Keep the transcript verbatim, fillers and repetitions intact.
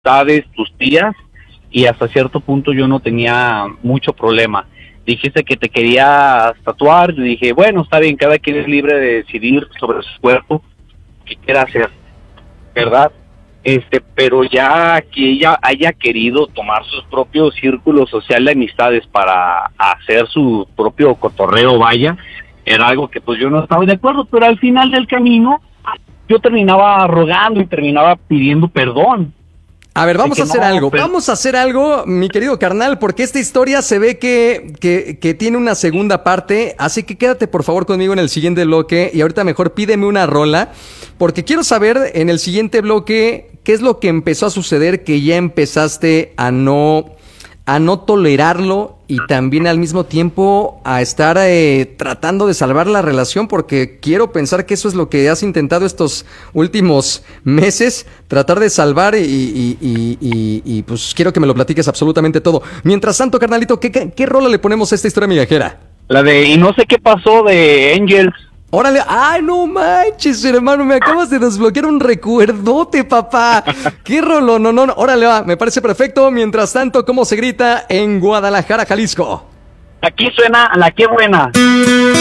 amistades, tus tías, y hasta cierto punto yo no tenía mucho problema. Dijiste que te querías tatuar, yo dije, bueno, está bien, cada quien es libre de decidir sobre su cuerpo, qué quiera hacer, ¿verdad? Este, pero ya que ella haya querido tomar sus propios círculos sociales de amistades para hacer su propio cotorreo, vaya, era algo que pues yo no estaba de acuerdo, pero al final del camino yo terminaba rogando y terminaba pidiendo perdón. A ver, vamos a hacer no, algo, pero... vamos a hacer algo, mi querido carnal, porque esta historia se ve que, que, que tiene una segunda parte, así que quédate por favor conmigo en el siguiente bloque y ahorita mejor pídeme una rola, porque quiero saber en el siguiente bloque qué es lo que empezó a suceder, que ya empezaste a no, a no tolerarlo y también al mismo tiempo a estar eh, tratando de salvar la relación, porque quiero pensar que eso es lo que has intentado estos últimos meses, tratar de salvar y, y, y, y, y pues quiero que me lo platiques absolutamente todo. Mientras tanto, carnalito, ¿qué, qué, qué rola le ponemos a esta historia migajera? La de y no sé qué pasó de Angels. Órale, ay, no manches, hermano, me acabas de desbloquear un recuerdote, papá. Qué rolo, no, no, no, órale, va, me parece perfecto. Mientras tanto, ¿cómo se grita en Guadalajara, Jalisco? Aquí suena La Qué Buena.